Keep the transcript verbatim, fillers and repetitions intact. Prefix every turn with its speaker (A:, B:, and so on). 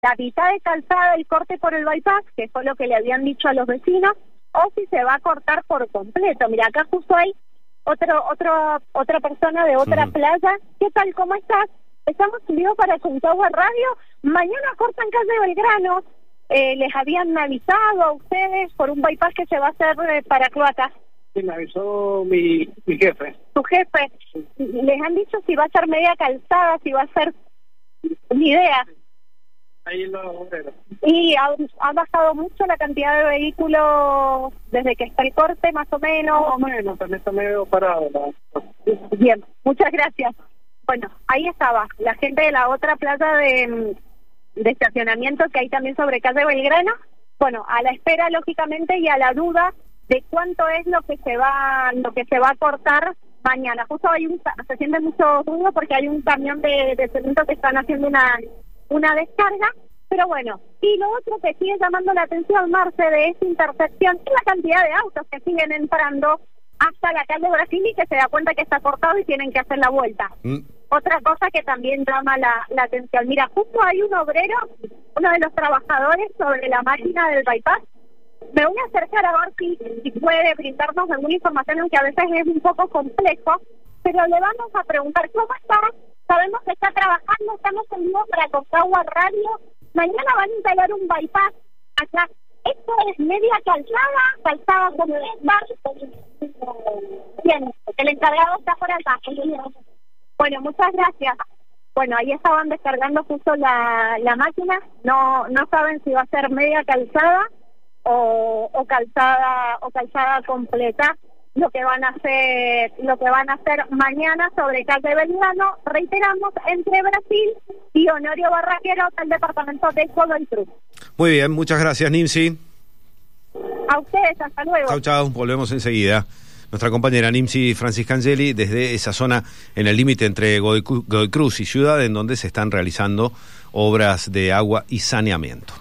A: la mitad de calzada del corte por el bypass, que fue lo que le habían dicho a los vecinos, o si se va a cortar por completo. Mira, acá justo hay otro, otro, otra persona de otra uh-huh. playa. ¿Qué tal? ¿Cómo estás? Estamos subidos para Concagua Radio. Mañana cortan calle Belgrano. Eh, ¿Les habían avisado a ustedes por un bypass que se va a hacer eh, para cloacas?
B: Sí, me avisó mi, mi jefe.
A: ¿Tu jefe? Sí. ¿Les han dicho si va a ser media calzada, si va a ser...? Ni idea.
B: Ahí en los obreros.
A: ¿Y ha, ha bajado mucho la cantidad de vehículos desde que está el corte, más o menos?
B: Más o menos, también está medio parado. ¿No?
A: Bien, muchas gracias. Bueno, ahí estaba la gente de la otra playa de, de estacionamiento que hay también sobre calle Belgrano. Bueno, a la espera, lógicamente, y a la duda de cuánto es lo que se va lo que se va a cortar mañana. Justo hay un, se siente mucho ruido porque hay un camión de, de cemento que están haciendo una una descarga, pero bueno. Y lo otro que sigue llamando la atención, Marce, de esta intersección es la cantidad de autos que siguen entrando hasta la calle Brasil y que se da cuenta que está cortado y tienen que hacer la vuelta. Mm. Otra cosa que también llama la, la atención. Mira, justo hay un obrero, uno de los trabajadores sobre la máquina del bypass. Me voy a acercar a ver si, si puede brindarnos alguna información, aunque a veces es un poco complejo, pero le vamos a preguntar cómo está. Sabemos que está trabajando, estamos en vivo para Concagua Radio. Mañana van a instalar un bypass acá. ¿Esto es media calzada, calzada completa? Bien, el encargado está por acá. Bueno, muchas gracias. Bueno, ahí estaban descargando justo la, la máquina. No no saben si va a ser media calzada o, o calzada o calzada completa. Lo que van a hacer, lo que van a hacer mañana sobre calle Belgrano, reiteramos, entre Brasil y Honorio Barraquero, del departamento de Godoy Cruz.
C: Muy bien, muchas gracias, Nimsi.
A: A ustedes, hasta luego.
C: Chau, chau, volvemos enseguida. Nuestra compañera Nimsi Franciscangeli desde esa zona en el límite entre Godoy Cruz y Ciudad, en donde se están realizando obras de agua y saneamiento.